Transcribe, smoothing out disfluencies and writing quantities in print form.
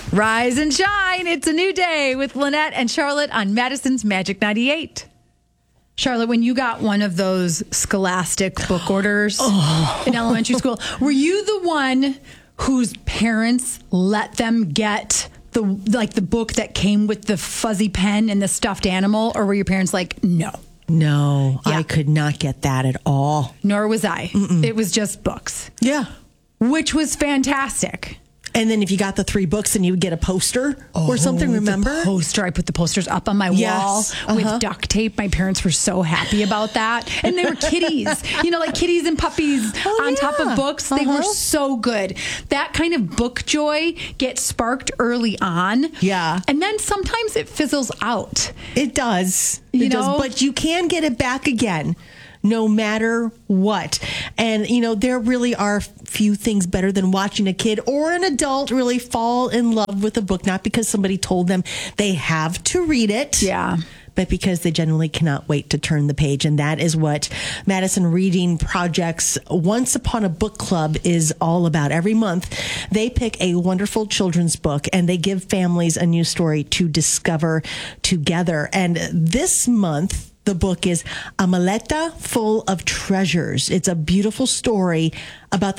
Rise and shine. It's a new day with Lynette and Charlotte on Madison's Magic 98. Charlotte, when you got one of those Scholastic book orders in elementary school, were you the one whose parents let them get the book that came with the fuzzy pen and the stuffed animal, or were your parents like, no? No, Yeah. I could not get that at all. Nor was I. It was just books, Yeah. which was fantastic. And then if you got the 3 books, and you would get a poster or something, remember? The poster. I put the posters up on my Yes. wall with duct tape. My parents were so happy about that. And they were kitties, like kitties and puppies on top of books. They were so good. That kind of book joy gets sparked early on. Yeah. And then sometimes it fizzles out. It does. You It does. know? But you can get it back again, no matter what. And, there really are few things better than watching a kid or an adult really fall in love with a book, not because somebody told them they have to read it. Yeah. But because they generally cannot wait to turn the page. And that is what Madison Reading Project's Once Upon a Book Club is all about. Every month, they pick a wonderful children's book and they give families a new story to discover together. And this month, the book is A Maleta Full of Treasures. It's a beautiful story about the